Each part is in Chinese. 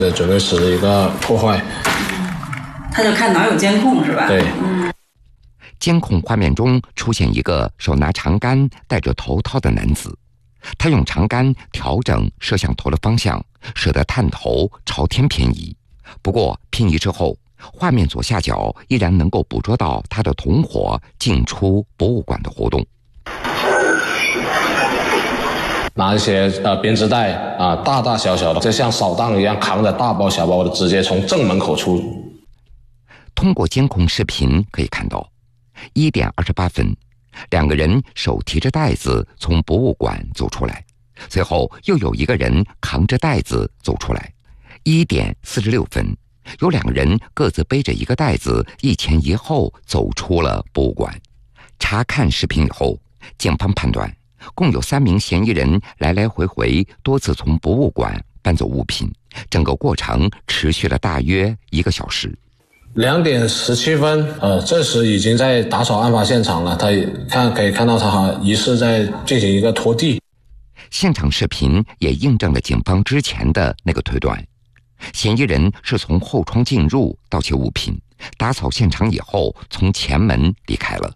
准备使一个破坏。 他就看哪有监控是吧？ 对。 监控画面中出现一个手拿长杆、戴着头套的男子，他用长杆调整摄像头的方向，使得探头朝天偏移。不过偏移之后，画面左下角依然能够捕捉到他的同伙进出博物馆的活动。 拿一些编织袋大大小小的，就像扫荡一样，扛着大包小包的，直接从正门口出。 通过监控视频可以看到，1点28分，两个人手提着袋子从博物馆走出来，随后又有一个人扛着袋子走出来。1点46分，有两个人各自背着一个袋子，一前一后走出了博物馆。查看视频以后，警方判断共有3名嫌疑人来来回回多次从博物馆搬走物品，整个过程持续了大约1个小时。 2点17分，这时已经在打扫案发现场了。可以看到他疑似在进行一个拖地。 现场视频也印证了警方之前的那个推断，嫌疑人是从后窗进入盗窃物品，打扫现场以后从前门离开了。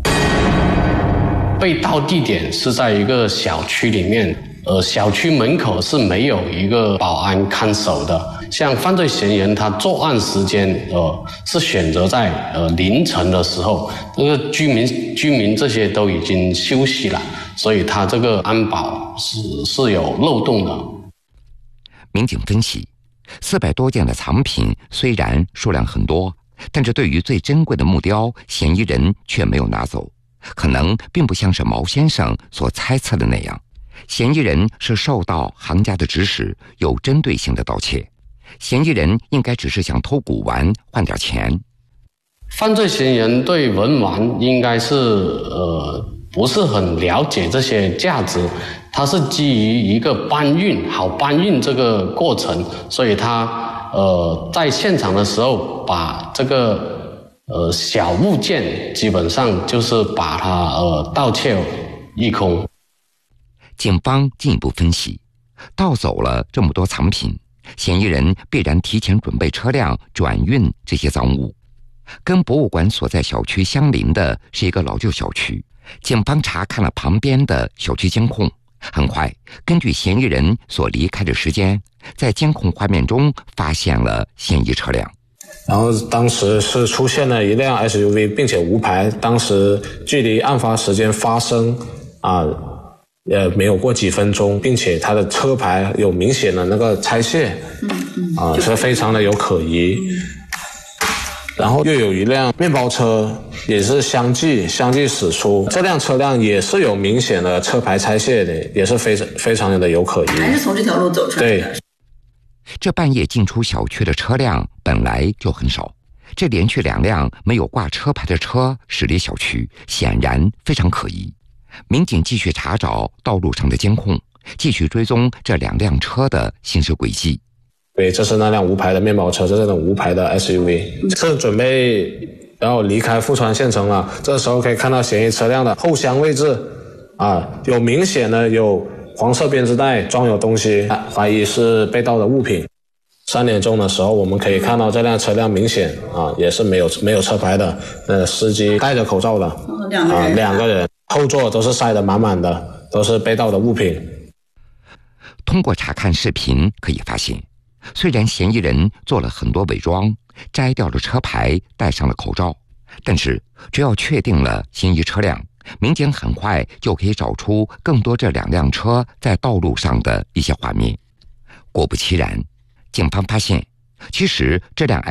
被盗地点是在一个小区里面，小区门口是没有一个保安看守的。像犯罪嫌疑人他作案时间是选择在凌晨的时候，这个居民这些都已经休息了，所以他这个安保是有漏洞的。 民警分析，400多件的藏品虽然数量很多，但是对于最珍贵的木雕，嫌疑人却没有拿走，可能并不像是毛先生所猜测的那样，嫌疑人是受到行家的指使，有针对性的盗窃。嫌疑人应该只是想偷古玩换点钱。 犯罪嫌疑人对文玩应该是不是很了解这些价值，他是基于一个好搬运这个过程，所以他在现场的时候把这个小物件基本上就是把它盗窃一空。 警方进一步分析，盗走了这么多藏品，嫌疑人必然提前准备车辆转运这些赃物。跟博物馆所在小区相邻的是一个老旧小区，警方查看了旁边的小区监控，很快根据嫌疑人所离开的时间，在监控画面中发现了嫌疑车辆。 然后当时是出现了一辆 SUV， 并且无牌，当时距离案发时间发生没有过几分钟，并且它的车牌有明显的那个拆卸，是非常的有可疑。然后又有一辆面包车也是相继驶出，这辆车辆也是有明显的车牌拆卸的，也是非常的有可疑。 还是从这条路走出来的。 对， 这半夜进出小区的车辆本来就很少，这连续2辆没有挂车牌的车驶离小区，显然非常可疑。民警继续查找道路上的监控，继续追踪这2辆车的行驶轨迹。 对，这是那辆无牌的面包车，这是无牌的 SUV， 是准备要离开富川县城了。这时候可以看到嫌疑车辆的后厢位置有明显的有黄色编织袋装有东西，怀疑是被盗的物品。3点钟的时候，我们可以看到这辆车辆明显也是没有车牌的，司机戴着口罩的，2个人，后座都是塞得满满的，都是被盗的物品。 通过查看视频可以发现，虽然嫌疑人做了很多伪装，摘掉了车牌，戴上了口罩，但是只要确定了嫌疑车辆，民警很快就可以找出更多这2辆车在道路上的一些画面。果不其然，警方发现，其实这辆